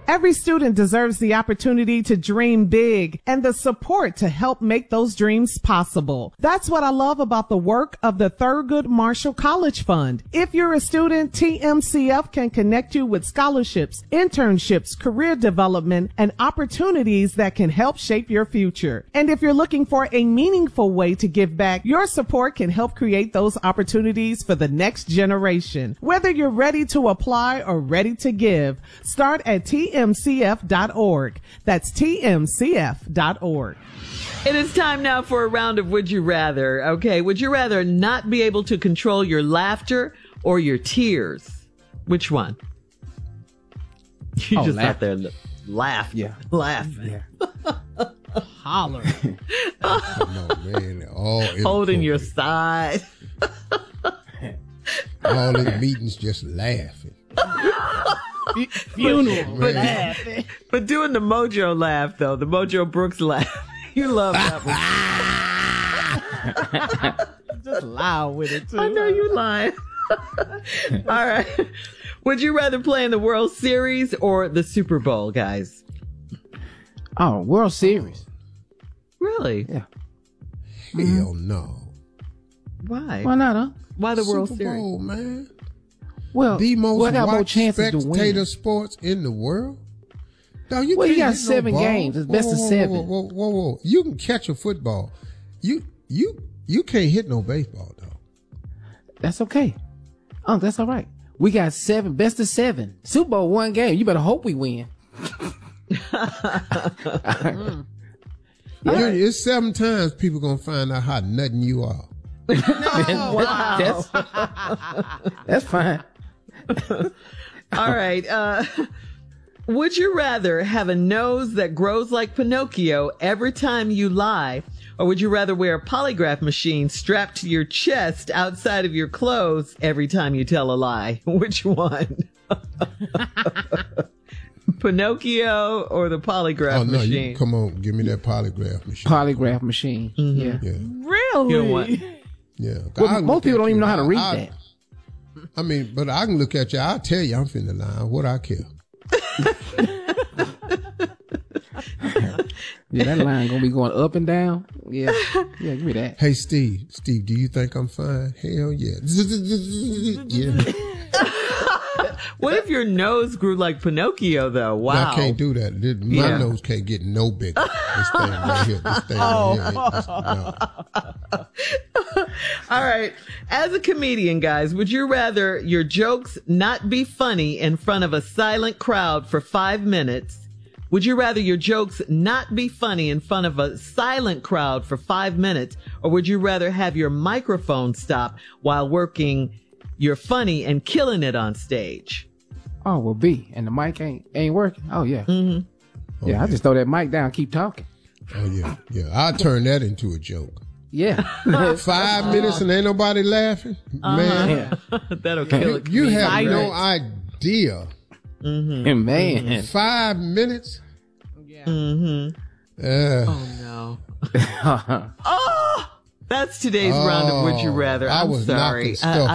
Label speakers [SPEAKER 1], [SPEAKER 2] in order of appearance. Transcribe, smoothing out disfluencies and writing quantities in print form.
[SPEAKER 1] Every student deserves the opportunity to dream big and the support to help make those dreams possible. That's what I love about the work of the Thurgood Marshall College Fund. If you're a student, TMCF can connect you with scholarships, internships, career development, and opportunities that can help shape your future. And if you're looking for a meaningful way to give back, your support can help create those opportunities for the next generation. Whether you're ready to apply or ready to give, start at tmcf.org. That's tmcf.org.
[SPEAKER 2] It is time now for a round of Would You Rather. Okay, would you rather not be able to control your laughter or your tears? Which one? You just sat there and laughed.
[SPEAKER 3] Yeah.
[SPEAKER 2] Laughing.
[SPEAKER 3] Yeah.
[SPEAKER 1] Holler.
[SPEAKER 4] No, man.
[SPEAKER 2] Holding your side.
[SPEAKER 4] All in meetings just laughing.
[SPEAKER 1] Funeral.
[SPEAKER 2] But doing the Mojo laugh, though, the Mojo Brooks laugh. You love that one.
[SPEAKER 1] Just loud with it, too.
[SPEAKER 2] I know you lying. All right. Would you rather play in the World Series or the Super Bowl, guys?
[SPEAKER 3] Oh, World Series.
[SPEAKER 2] Really?
[SPEAKER 3] Yeah.
[SPEAKER 4] Hell no.
[SPEAKER 2] Why?
[SPEAKER 3] Why not, huh?
[SPEAKER 2] Why the World
[SPEAKER 4] Super
[SPEAKER 2] Series?
[SPEAKER 4] Bowl, man.
[SPEAKER 3] Well,
[SPEAKER 4] The most
[SPEAKER 3] I got more
[SPEAKER 4] watched
[SPEAKER 3] chances to
[SPEAKER 4] spectator
[SPEAKER 3] win.
[SPEAKER 4] sports in the world. No, you
[SPEAKER 3] Well, you
[SPEAKER 4] can't
[SPEAKER 3] got
[SPEAKER 4] hit
[SPEAKER 3] 7
[SPEAKER 4] no ball.
[SPEAKER 3] games. It's best of 7.
[SPEAKER 4] Whoa. You can catch a football. You can't hit no baseball, though.
[SPEAKER 3] That's okay. Oh, that's all right. We got 7, best of 7. Super Bowl 1 game. You better hope we win.
[SPEAKER 4] It's 7 times people gonna find out how nothing you are.
[SPEAKER 2] Wow.
[SPEAKER 3] That's fine.
[SPEAKER 2] All right. Would you rather have a nose that grows like Pinocchio every time you lie, or would you rather wear a polygraph machine strapped to your chest outside of your clothes every time you tell a lie? Which one? Pinocchio or the polygraph machine?
[SPEAKER 4] Come on, give me that polygraph machine.
[SPEAKER 3] Polygraph machine.
[SPEAKER 2] Mm-hmm.
[SPEAKER 3] Yeah.
[SPEAKER 1] Really?
[SPEAKER 2] You know what?
[SPEAKER 4] Yeah.
[SPEAKER 3] Well, most people don't even know how to read that.
[SPEAKER 4] I mean, but I can look at you. I'll tell you I'm finna lie. What I care.
[SPEAKER 3] Yeah, that line gonna be going up and down. Yeah, give me that.
[SPEAKER 4] Hey, Steve, do you think I'm fine? Hell yeah. Yeah.
[SPEAKER 2] What if your nose grew like Pinocchio, though? Wow.
[SPEAKER 4] I can't do that. My nose can't get no bigger. This thing right here. No.
[SPEAKER 2] All right. As a comedian, guys, would you rather your jokes not be funny in front of a silent crowd for 5 minutes? Would you rather your jokes not be funny in front of a silent crowd for 5 minutes? Or would you rather have your microphone stop while working you're funny and killing it on stage?
[SPEAKER 3] Oh, well, B, and the mic ain't working. Oh, yeah.
[SPEAKER 2] Mm-hmm.
[SPEAKER 3] I just throw that mic down, keep talking.
[SPEAKER 4] Oh, yeah. I'll turn that into a joke.
[SPEAKER 3] Yeah.
[SPEAKER 4] 5 minutes and ain't nobody laughing? Man.
[SPEAKER 3] Yeah.
[SPEAKER 2] That'll kill it.
[SPEAKER 4] You have no idea.
[SPEAKER 3] Mm-hmm. Man.
[SPEAKER 4] 5 minutes?
[SPEAKER 1] Yeah.
[SPEAKER 2] Mm-hmm.
[SPEAKER 4] Oh,
[SPEAKER 2] no. Oh, that's today's round of Would You Rather. I'm
[SPEAKER 4] I was
[SPEAKER 2] sorry.
[SPEAKER 4] knocking stuff